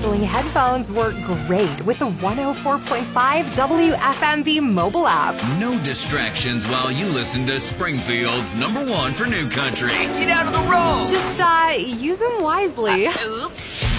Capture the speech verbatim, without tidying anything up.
canceling headphones work great with the one oh four point five W F M B mobile app. No distractions while you listen to Springfield's number one for new country. Get out of the road! Just, uh, use them wisely. Uh, oops.